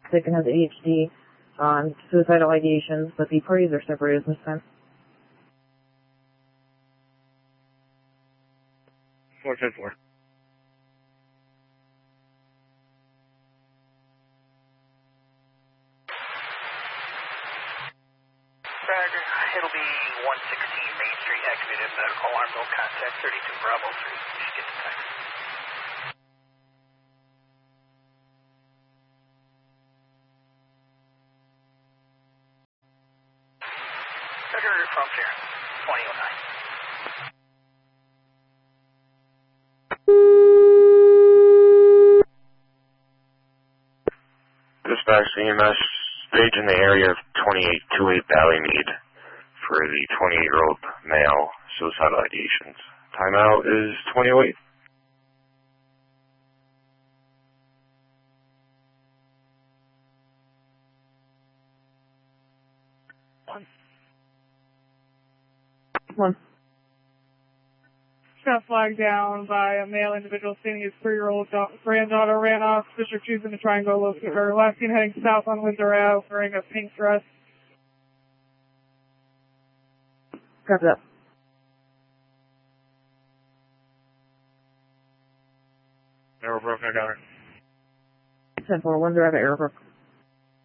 and has ADHD on suicidal ideations, but the parties are separated this time. 410-4. It'll be 116 Main Street, activated medical alarm, no contact, 32 Bravo 3. You should get the text. Secretary from here, 2009. Dispatch EMS, stage in the area of 2828 Valleymead for the 28-year-old male, suicidal ideations. Timeout is 2008. One. Got flagged down by a male individual stating his 3-year-old granddaughter ran off. District 2's in the triangle locate her. Last seen heading south on Windsor Ave wearing a pink dress. Copy that. Arrowbrook, I got her. 10-4, Windsor Ave, Arrowbrook.